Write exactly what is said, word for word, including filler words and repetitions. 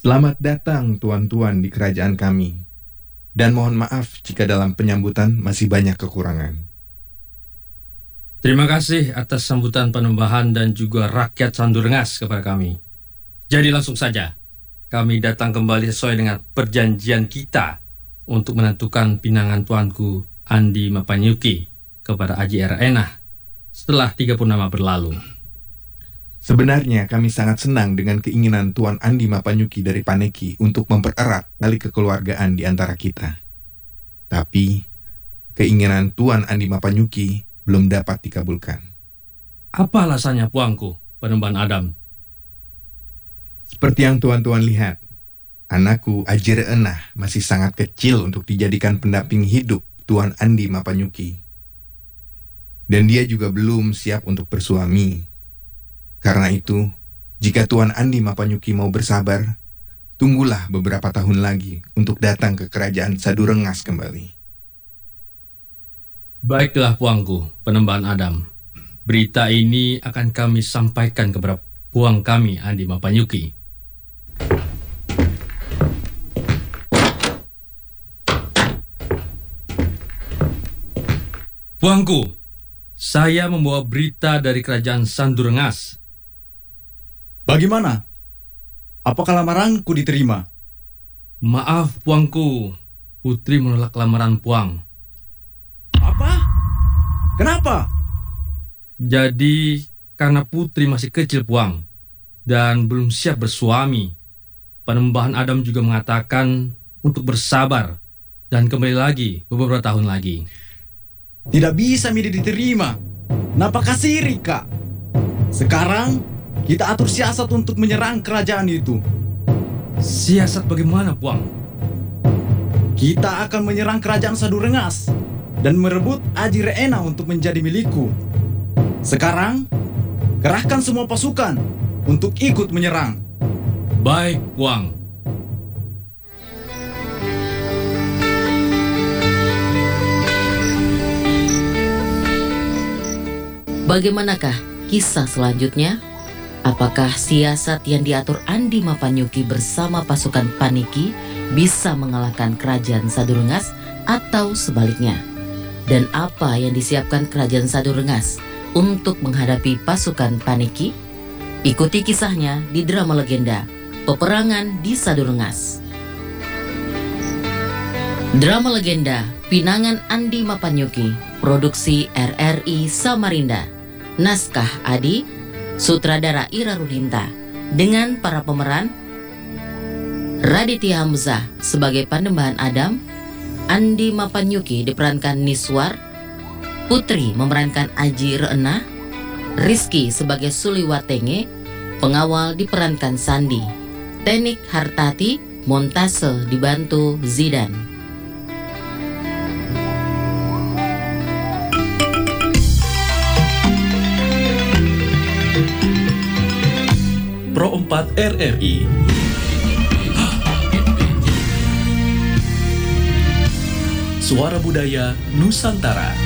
Selamat datang tuan-tuan di kerajaan kami, dan mohon maaf jika dalam penyambutan masih banyak kekurangan. Terima kasih atas sambutan Panembahan dan juga rakyat Sandurengas kepada kami. Jadi langsung saja, kami datang kembali sesuai dengan perjanjian kita untuk menentukan pinangan tuanku Andi Mapanyuki kepada Aji R. Enah setelah tiga purnama berlalu. Sebenarnya kami sangat senang dengan keinginan Tuan Andi Mapanyuki dari Paneki untuk mempererat tali kekeluargaan di antara kita. Tapi, keinginan Tuan Andi Mapanyuki belum dapat dikabulkan. Apa alasannya, Puangku, Panembahan Adam? Seperti yang tuan-tuan lihat, anakku Aji R. Enah masih sangat kecil untuk dijadikan pendamping hidup Tuan Andi Mapanyuki. Dan dia juga belum siap untuk bersuami. Karena itu, jika Tuan Andi Mapanyuki mau bersabar, tunggulah beberapa tahun lagi untuk datang ke kerajaan Sadurengas kembali. Baiklah, Puangku, Panembahan Adam. Berita ini akan kami sampaikan kepada Puang kami, Andi Mapanyuki. Puangku, saya membawa berita dari kerajaan Sandurengas. Bagaimana? Apakah lamaranku diterima? Maaf, Puangku. Putri menolak lamaran Puang. Apa? Kenapa? Jadi, karena Putri masih kecil, Puang, dan belum siap bersuami, Panembahan Adam juga mengatakan untuk bersabar dan kembali lagi beberapa tahun lagi. Tidak bisa Midi diterima. Napa kasiri, Kak? Sekarang, kita atur siasat untuk menyerang kerajaan itu. Siasat bagaimana, Puang? Kita akan menyerang kerajaan Sadurengas dan merebut Aji R. Enah untuk menjadi milikku. Sekarang, kerahkan semua pasukan untuk ikut menyerang. Baik, Puang. Bagaimanakah kisah selanjutnya? Apakah siasat yang diatur Andi Mapanyuki bersama pasukan Paneki bisa mengalahkan kerajaan Sadurengas atau sebaliknya? Dan apa yang disiapkan kerajaan Sadurengas untuk menghadapi pasukan Paneki? Ikuti kisahnya di drama legenda Peperangan di Sadurengas. Drama legenda Pinangan Andi Mapanyuki, produksi R R I Samarinda. Naskah Adi, sutradara Ira Rudinta, dengan para pemeran Raditya Hamzah sebagai Panembahan Adam, Andi Mapanyuki diperankan Niswar, Putri memerankan Aji R. Enah, Rizky sebagai Suliwatenge, pengawal diperankan Sandi, Teknik Hartati, montase dibantu Zidan. Pro empat R R I. Suara Budaya Nusantara.